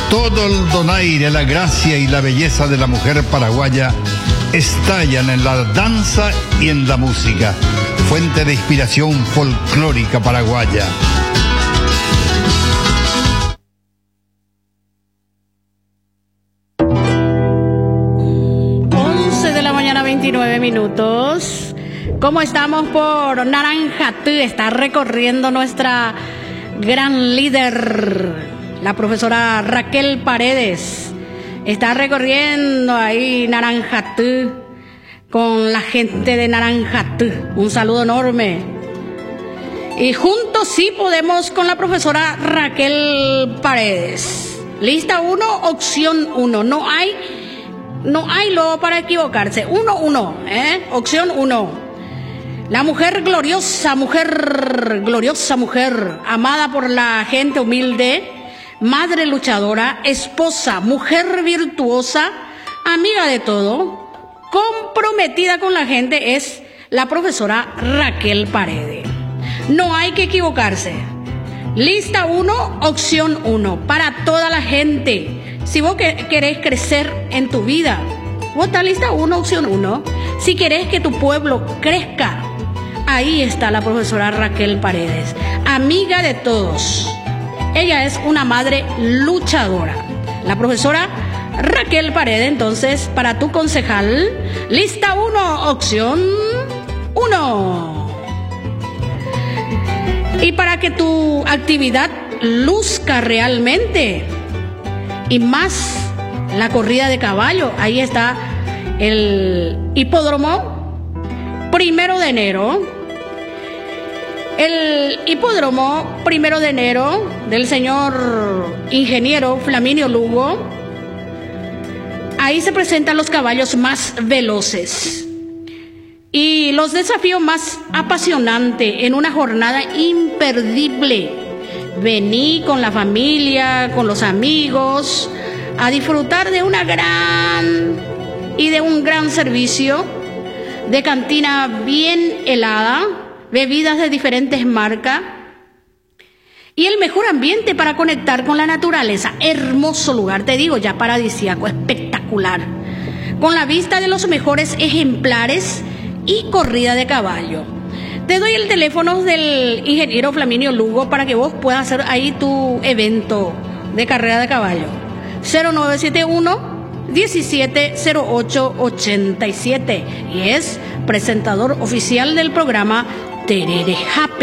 Todo el donaire, la gracia y la belleza de la mujer paraguaya estallan en la danza y en la música, fuente de inspiración folclórica paraguaya. De la mañana, 29 minutos. ¿Cómo estamos por Naranjatú? Está recorriendo nuestra gran líder, la profesora Raquel Paredes. Está recorriendo ahí Naranjatú con la gente de Naranjatú. Un saludo enorme. Y juntos sí podemos con la profesora Raquel Paredes. Lista 1, opción 1. No hay luego para equivocarse. 1, opción 1. La mujer gloriosa, mujer, amada por la gente humilde, madre luchadora, esposa, mujer virtuosa, amiga de todo, comprometida con la gente, es la profesora Raquel Paredes. No hay que equivocarse. Lista 1, opción 1, para toda la gente. Si vos querés crecer en tu vida, vota lista 1, opción 1. Si querés que tu pueblo crezca, ahí está la profesora Raquel Paredes, amiga de todos. Ella es una madre luchadora. La profesora Raquel Paredes, entonces, para tu concejal, lista 1, opción 1. Y para que tu actividad luzca realmente, y más la corrida de caballo, ahí está el hipódromo 1 de enero. El hipódromo 1 de enero del señor ingeniero Flaminio Lugo. Ahí se presentan los caballos más veloces y los desafíos más apasionantes en una jornada imperdible. Vení con la familia, con los amigos, a disfrutar de un gran servicio de cantina bien helada, bebidas de diferentes marcas y el mejor ambiente para conectar con la naturaleza. Hermoso lugar, te digo, ya paradisíaco, espectacular, con la vista de los mejores ejemplares y corrida de caballo. Te doy el teléfono del ingeniero Flaminio Lugo para que vos puedas hacer ahí tu evento de carrera de caballo. 0971-170887 y es presentador oficial del programa Terere Happy.